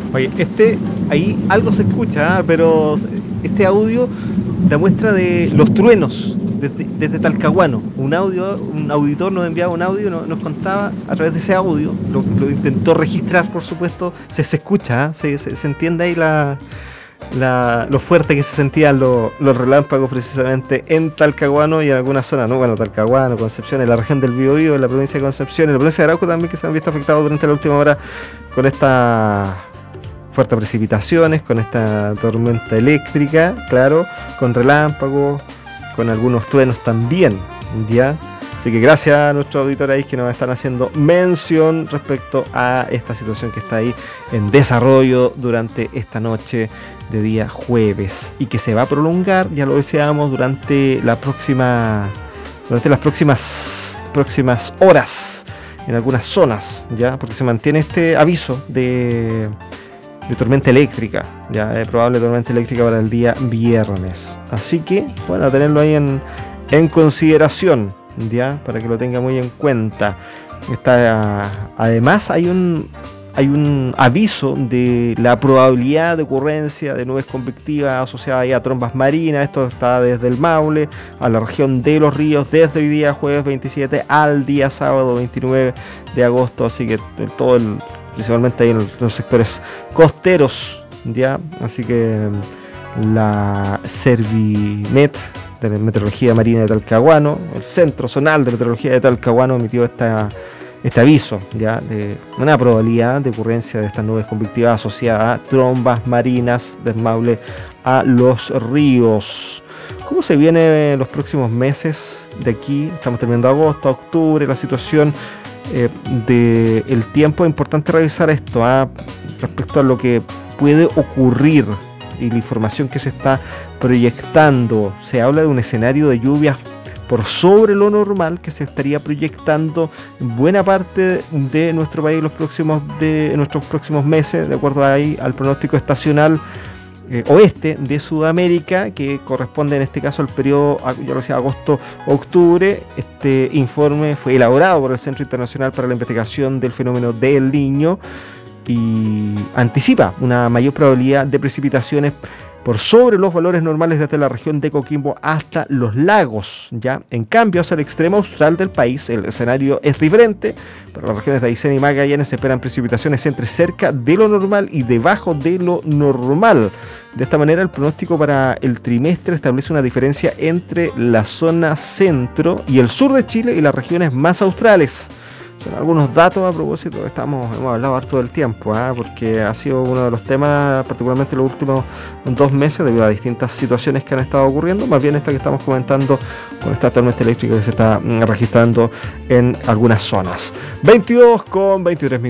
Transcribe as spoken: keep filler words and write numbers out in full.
Oye, este, ahí algo se escucha, ¿eh? Pero este audio da muestra de los truenos desde, desde Talcahuano. Un audio, un auditor nos enviaba un audio, nos, nos contaba a través de ese audio, lo, lo intentó registrar, por supuesto, se, se escucha, ¿eh? se, se, se entiende ahí la, la, lo fuerte que se sentían los, los relámpagos precisamente en Talcahuano y en algunas zonas, ¿no? Bueno, Talcahuano, Concepción, en la región del Biobío, en la provincia de Concepción, en la provincia de Arauco también, que se han visto afectados durante la última hora con esta fuertes precipitaciones, con esta tormenta eléctrica, claro, con relámpagos, con algunos truenos también, ¿ya? Así que gracias a nuestros auditores ahí que nos están haciendo mención respecto a esta situación que está ahí en desarrollo durante esta noche de día jueves y que se va a prolongar, ya lo decíamos, durante la próxima, durante las próximas, próximas horas en algunas zonas, ¿ya? Porque se mantiene este aviso de de tormenta eléctrica, ya es probable tormenta eléctrica para el día viernes. Así que, bueno, a tenerlo ahí en, en consideración, ya, para que lo tenga muy en cuenta. Está, además, hay un hay un aviso de la probabilidad de ocurrencia de nubes convectivas asociadas a trombas marinas. Esto está desde el Maule a la región de Los Ríos, desde hoy día jueves veintisiete al día sábado veintinueve de agosto. Así que todo el principalmente ahí en los sectores costeros, ya, así que la Servimet de la Meteorología Marina de Talcahuano, el Centro Zonal de Meteorología de Talcahuano emitió esta, este aviso, ya, de una probabilidad de ocurrencia de estas nubes convectivas asociadas a trombas marinas del Maule a los ríos. ¿Cómo se viene en los próximos meses de aquí? Estamos terminando agosto, octubre, la situación Eh, de el tiempo. Es importante revisar esto ¿eh? respecto a lo que puede ocurrir y la información que se está proyectando. Se habla de un escenario de lluvias por sobre lo normal que se estaría proyectando en buena parte de nuestro país los próximos de en nuestros próximos meses, de acuerdo ahí al pronóstico estacional Eh, oeste de Sudamérica, que corresponde en este caso al periodo, yo lo decía, agosto-octubre. Este informe fue elaborado por el Centro Internacional para la Investigación del Fenómeno del Niño y anticipa una mayor probabilidad de precipitaciones por sobre los valores normales desde la región de Coquimbo hasta los lagos, ¿ya? En cambio, hacia el extremo austral del país, el escenario es diferente. Para las regiones de Aysén y Magallanes se esperan precipitaciones entre cerca de lo normal y debajo de lo normal. De esta manera, el pronóstico para el trimestre establece una diferencia entre la zona centro y el sur de Chile y las regiones más australes. Son algunos datos a propósito que estamos, hemos hablado harto del tiempo, ¿eh? Porque ha sido uno de los temas, particularmente en los últimos dos meses, debido a distintas situaciones que han estado ocurriendo, más bien esta que estamos comentando con esta tormenta eléctrica que se está registrando en algunas zonas. veintidós con veintitrés minutos.